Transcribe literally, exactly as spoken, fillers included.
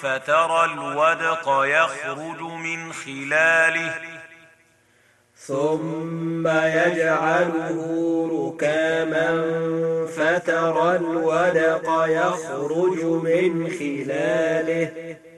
فترى الودق يخرج من خلاله ثم يجعله ركاما فترى الودق يخرج من خلاله